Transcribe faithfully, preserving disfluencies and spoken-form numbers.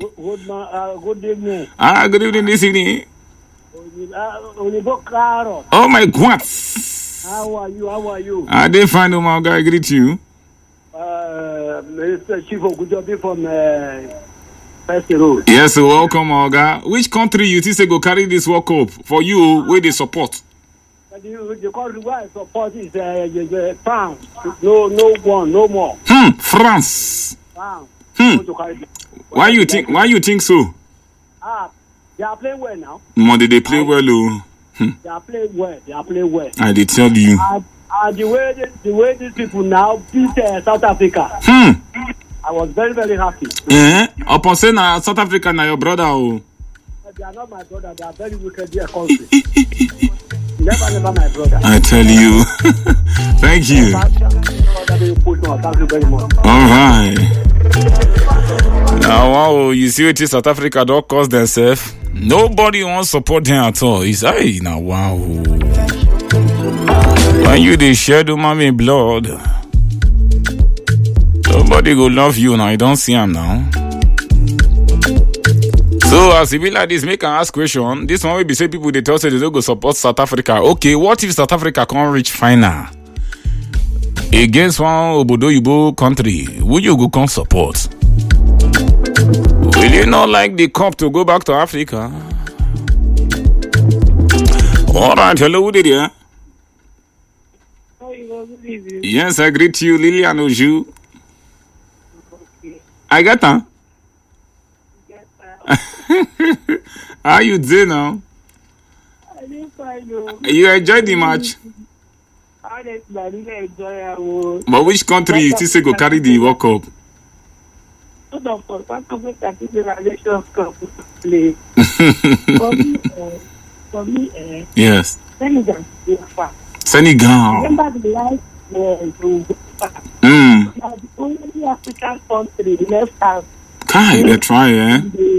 Good, uh, good evening. Ah, good evening this evening. Uh, oh my God. How are you? How are you? I didn't find my guy. I greet you. Uh, Mister Chief Ogujobi from uh, First Road. Yes, welcome, Oga. Which country you think they go carry this World Cup for you? Where they support? The, the country where I support is uh, France. No, no one, no more. Hmm, France. France. Hmm. Why you think? Why you think so? Ah, they are playing well now. Monday they play well, oh. Hmm. They are playing well. They are playing well. I did tell you. And, and the way the, the way these people now beat uh, South Africa. Hmm. I was very very happy. Eh? Upon saying uh, South Africa now your brother, oh. They are not my brother. They are very wicked. Their country. Never, never my brother. I tell you. Thank you. Thank you very much. All right. Now, wow, you see what South Africa don't cause themselves. Nobody wants to support them at all. It's hey, now wow. When you they shed human blood, nobody go love you now. You don't see him now. So as it be like this, make an ask question. This one will be say people they tell say they don't go support South Africa. Okay, what if South Africa can't reach final against one Obodo Yibo country? Would you go come support? Will you not like the cup to go back to Africa? All right, hello, who did you? Yes, I greet you, Lilian Oju. Okay. I get her. How you doing now? I didn't find you. You enjoyed the match? Honestly, I didn't enjoy it. But which country you think say go carry the World Cup? Not of course, one country that is the Nations Cup play. For me, uh, for me, uh, yes. Senegal is far. Senegal. Remember the last uh, to Mm. the only African country left out. Kai, they try, eh?